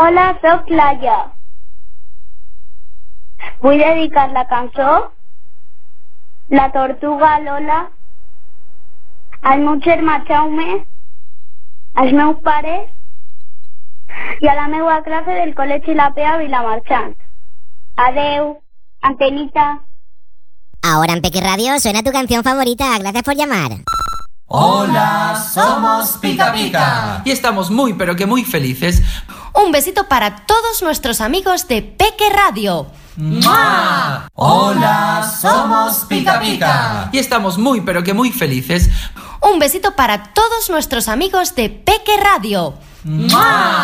Hola, soc Laia. Vull dedicar la cançó La Tortuga Lola al meu germà Jaume, als meus pares i a la meva classe del Col·legi La Pea Vilamarxant. Adeu, Antenita. Ahora en Peque Radio suena tu canción favorita. Gracias por llamar. Hola, somos Pica Pica y estamos muy pero que muy felices. Un besito para todos nuestros amigos de Peque Radio. ¡Mua! Hola, somos Pica Pica y estamos muy pero que muy felices. Un besito para todos nuestros amigos de Peque Radio. ¡Mua!